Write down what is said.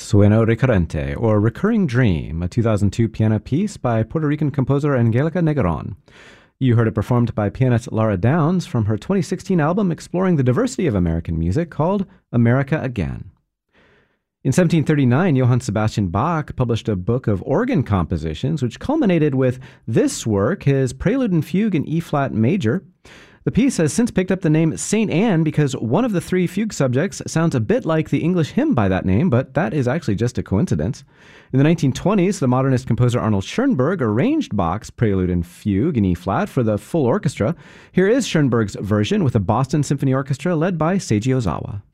Sueño Recurrente, or Recurring Dream, a 2002 piano piece by Puerto Rican composer Angelica Negron. You heard it performed by pianist Laura Downs from her 2016 album exploring the diversity of American music called America Again. In 1739, Johann Sebastian Bach published a book of organ compositions, which culminated with this work, his Prelude and Fugue in E-flat major. The piece has since picked up the name St. Anne because one of the three fugue subjects sounds a bit like the English hymn by that name, but that is actually just a coincidence. In the 1920s, the modernist composer Arnold Schoenberg arranged Bach's Prelude and Fugue in E-flat for the full orchestra. Here is Schoenberg's version with the Boston Symphony Orchestra led by Seiji Ozawa.